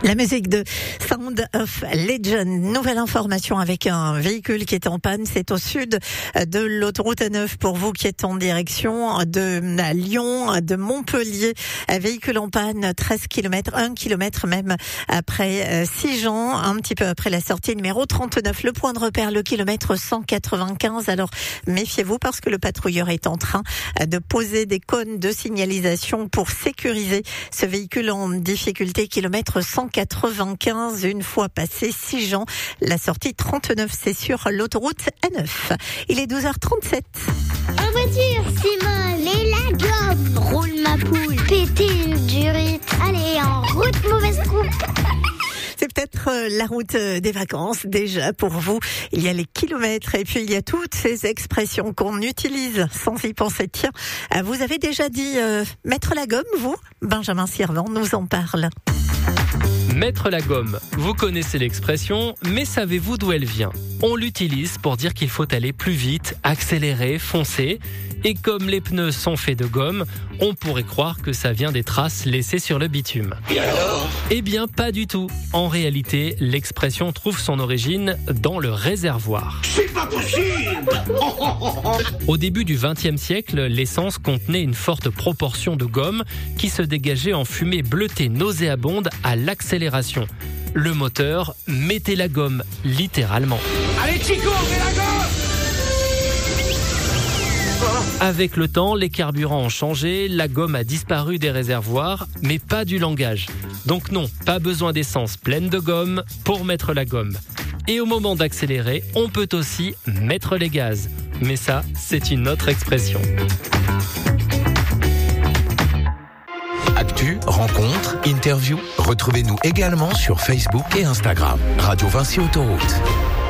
La musique de Sound of Legend. Nouvelle information avec un véhicule qui est en panne. C'est au sud de l'autoroute A9 pour vous qui êtes en direction de Lyon, de Montpellier. Un véhicule en panne, 13 km, 1 km même après Sigean, un petit peu après la sortie numéro 39. Le point de repère, le kilomètre 195. Alors méfiez-vous parce que le patrouilleur est en train de poser des cônes de signalisation pour sécuriser ce véhicule en difficulté. Kilomètre 195, une fois passé Sigean, la sortie 39, c'est sur l'autoroute A9. Il est 12h37. En voiture, c'est molle et la gomme. Roule ma poule, péter une durite. Allez, en route, mauvaise coupe. C'est peut-être la route des vacances déjà pour vous. Il y a les kilomètres et puis il y a toutes ces expressions qu'on utilise sans y penser. Tiens, vous avez déjà dit mettre la gomme, vous ? Benjamin Sirvent nous en parle. Mettre la gomme, vous connaissez l'expression, mais savez-vous d'où elle vient ? On l'utilise pour dire qu'il faut aller plus vite, accélérer, foncer. Et comme les pneus sont faits de gomme, on pourrait croire que ça vient des traces laissées sur le bitume. Et alors ? Eh bien, pas du tout. En réalité, l'expression trouve son origine dans le réservoir. C'est pas possible ! Au début du XXe siècle, l'essence contenait une forte proportion de gomme qui se dégageait en fumée bleutée nauséabonde à l'accélération. Le moteur mettait la gomme, littéralement. Allez Chico, mets la gomme ! Avec le temps, les carburants ont changé, la gomme a disparu des réservoirs, mais pas du langage. Donc non, pas besoin d'essence pleine de gomme pour mettre la gomme. Et au moment d'accélérer, on peut aussi mettre les gaz. Mais ça, c'est une autre expression. Actu, rencontres, interviews, retrouvez-nous également sur Facebook et Instagram. Radio Vinci Autoroute.